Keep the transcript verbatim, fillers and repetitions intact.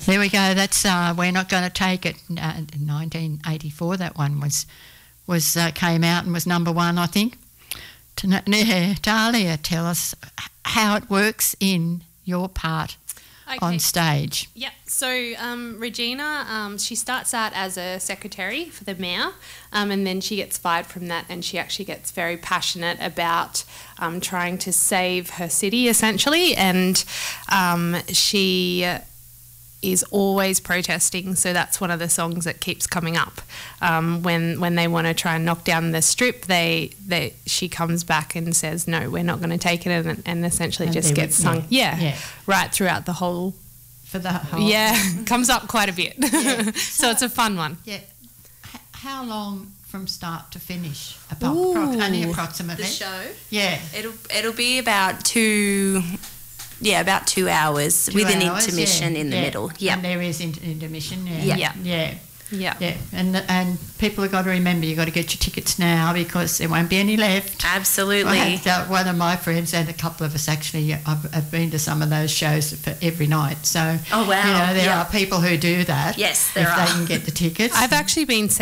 There we go. That's uh, We're Not Going to Take It. Uh, in nineteen eighty-four, that one was was uh, came out and was number one, I think. To, yeah, Dahlia, tell us how it works in your part Okay. on stage. Yep. So um, Regina, um, she starts out as a secretary for the mayor, um, and then she gets fired from that, and she actually gets very passionate about um, trying to save her city, essentially, and um, she is always protesting. So that's one of the songs that keeps coming up. Um, when when they want to try and knock down the strip, they they she comes back and says, "No, we're not going to take it," and, and essentially And just they gets would- sung. yeah, Yeah, yeah. right throughout the whole. For the whole... Yeah, comes up quite a bit. Yeah. So it's a fun one. Yeah. H- how long from start to finish? About, Ooh. appro- only approximately? The show, Yeah. it'll it'll be about two, yeah, about two hours Two with an hours, intermission yeah, in the yeah. middle. Yeah, And there is inter- intermission, yeah. Yeah. Yeah. Yeah. Yeah. Yeah. And and people have got to remember, you've got to get your tickets now because there won't be any left. I absolutely. had, uh, one of my friends and a couple of us actually, I've, have been to some of those shows for every night. So, Oh, wow. you know, there Yeah. are people who do that. Yes, there if are. they can get the tickets. I've actually been